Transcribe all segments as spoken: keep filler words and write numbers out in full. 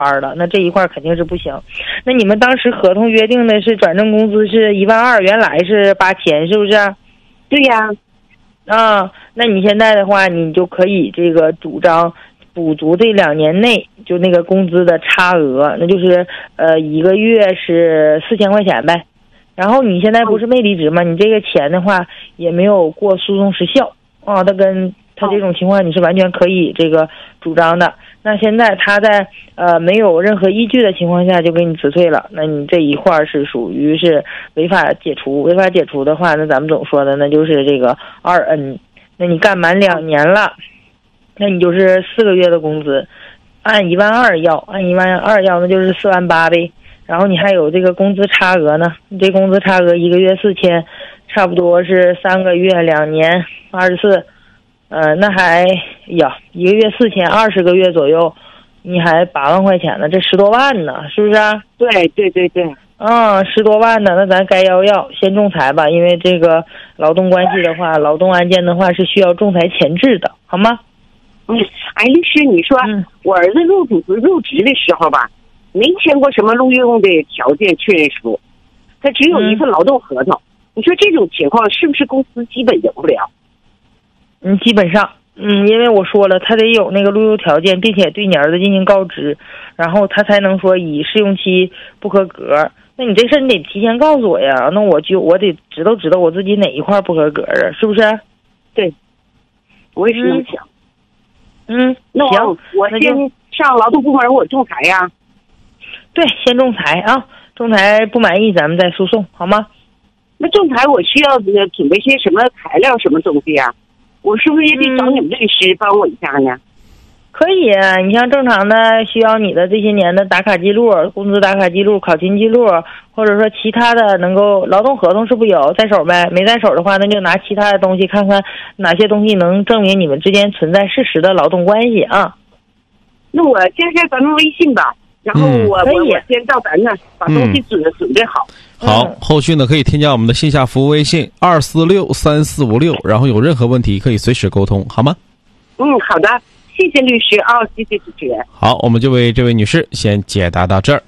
班了，那这一块肯定是不行。那你们当时合同约定的是转正工资是一万二，原来是八千，是不是？ 对呀。 啊，那你现在的话，你就可以这个主张补足这两年内就那个工资的差额，那就是呃一个月是四千块钱呗。然后你现在不是没离职吗？你这个钱的话也没有过诉讼时效啊，他跟他这种情况你是完全可以这个主张的。那现在他在呃没有任何依据的情况下就给你辞退了，那你这一块是属于是违法解除。违法解除的话，那咱们总说的那就是这个二 N。那你干满两年了，那你就是四个月的工资，按一万二要，按一万二要，那就是四万八呗。然后你还有这个工资差额呢，你这工资差额一个月四千，差不多是三个月两年二十四，呃，那还呀一个月四千，二十个月左右，你还八万块钱呢，这十多万呢，是不是啊？ 对对对对， 嗯，十多万呢，那咱该要要先仲裁吧，因为这个劳动关系的话，劳动案件的话是需要仲裁前置的，好吗？ 嗯，哎，律师，你说、嗯、我儿子入组入职的时候吧，没签过什么录用的条件确认书，他只有一份劳动合同。嗯、你说这种情况是不是公司基本赢不了？ 嗯，基本上，嗯，因为我说了，他得有那个录用条件，并且对你儿子进行告知，然后他才能说以试用期不合格。那你这事你得提前告诉我呀，那我就我得知道知道我自己哪一块不合格啊，是不是？ 对，我也是这么想。 嗯， 那我我先上劳动部门我仲裁呀。 对，先仲裁啊，仲裁不满意咱们再诉讼，好吗？ 那仲裁我需要准备些什么材料什么东西呀？我是不是也得找你们律师帮我一下呢？ 嗯、可以，你像正常的需要你的这些年的打卡记录、工资打卡记录、考勤记录，或者说其他的能够劳动合同是不是有在手呗？没在手的话，那就拿其他的东西看看哪些东西能证明你们之间存在事实的劳动关系啊。 那我加下咱们微信吧，然后我、嗯、我我先到咱那把东西准、嗯、准备好。 好，后续呢可以添加我们的线下服务微信二四六三四五六，然后有任何问题可以随时沟通，好吗？ 嗯，好的，谢谢律师啊、哦，谢谢主持人。 好，我们就为这位女士先解答到这儿。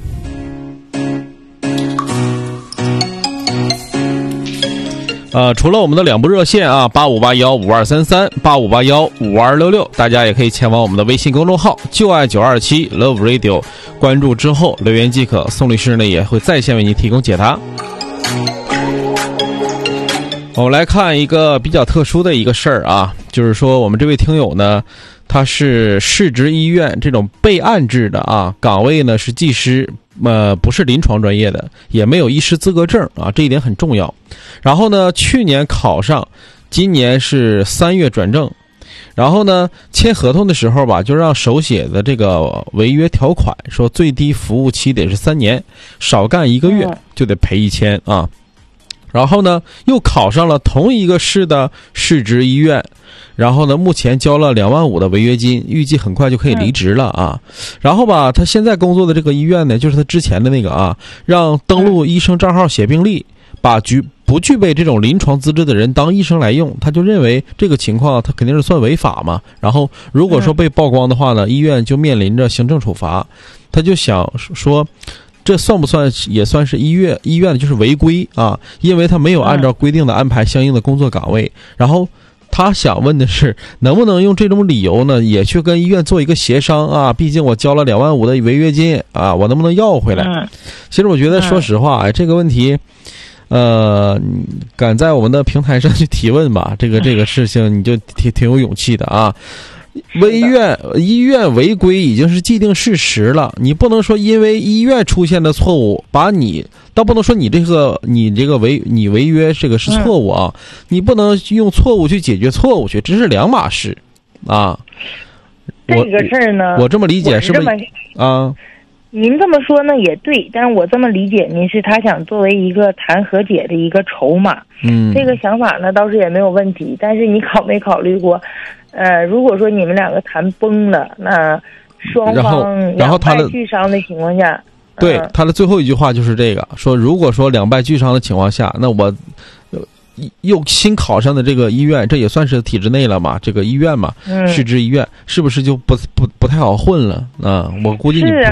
呃，除了我们的两部热线啊，八五八幺五二三三，八五八幺五二六六，大家也可以前往我们的微信公众号就爱九二七 Love Radio， 关注之后留言即可，宋律师呢也会在线为您提供解答。我们来看一个比较特殊的一个事儿啊，就是说我们这位听友呢，他是市直医院这种备案制的啊，岗位呢是技师，呃，不是临床专业的，也没有医师资格证啊，这一点很重要。然后呢，去年考上，今年是三月转正。然后呢，签合同的时候吧，就让手写的这个违约条款，说最低服务期得是三年，少干一个月就得赔一千啊。然后呢，又考上了同一个市的市直医院，然后呢，目前交了两万五的违约金，预计很快就可以离职了啊。然后吧，他现在工作的这个医院呢，就是他之前的那个啊，让登录医生账号写病历，把具不具备这种临床资质的人当医生来用，他就认为这个情况他肯定是算违法嘛。然后如果说被曝光的话呢，医院就面临着行政处罚。他就想说，这算不算也算是医院医院就是违规啊？因为他没有按照规定的安排相应的工作岗位。然后他想问的是，能不能用这种理由呢，也去跟医院做一个协商啊？毕竟我交了两万五的违约金啊，我能不能要回来？其实我觉得，说实话，哎，这个问题，呃，敢在我们的平台上去提问吧，这个这个事情你就挺挺有勇气的啊。医院医院违规已经是既定事实了，你不能说因为医院出现的错误，把你倒不能说你这个你这个违你违约这个是错误啊，你不能用错误去解决错误去，这是两码事啊。 这个事儿呢， 我这么理解是不是啊？ 您这么说呢也对，但是我这么理解您是他想作为一个谈和解的一个筹码， 嗯， 这个想法呢倒是也没有问题，但是你考没考虑过？呃，如果说你们两个谈崩了，那双方两败俱伤的情况下， 对、嗯、他的最后一句话就是这个，说如果说两败俱伤的情况下，那我又新考上的这个医院，这也算是体制内了嘛，这个医院嘛， 嗯， 市直医院是不是就不不不太好混了啊？我估计你不